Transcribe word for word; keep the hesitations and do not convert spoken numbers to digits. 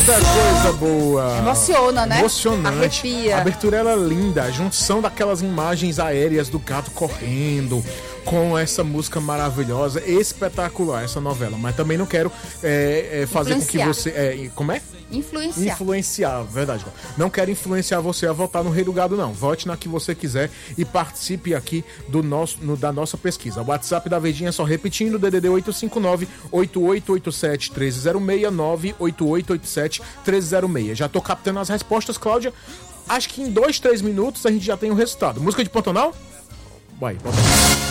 Eita coisa boa! Emociona, né? Emocionante. Arrepia. A abertura era linda, a junção daquelas imagens aéreas do gato correndo com essa música maravilhosa, espetacular essa novela. Mas também não quero é, é, fazer com que você... É, como é? Influenciar. Influenciar, verdade. Não quero influenciar você a votar no Rei do Gado, não. Vote na que você quiser e participe aqui do nosso, no, da nossa pesquisa. O WhatsApp da Verdinha, só repetindo, D D D oito cinco nove, oito oito oito sete, um três zero seis, nove oito oito oito sete, um três zero seis. Já tô captando as respostas, Cláudia. Acho que em dois, três minutos a gente já tem o resultado. Música de Pantanal? Vai, bota.